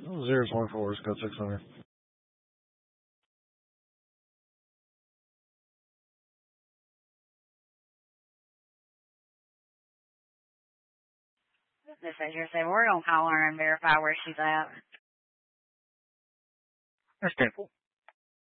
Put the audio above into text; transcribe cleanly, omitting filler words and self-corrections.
024 is code 600. This is your say, we're going to call her and verify where she's at. That's painful.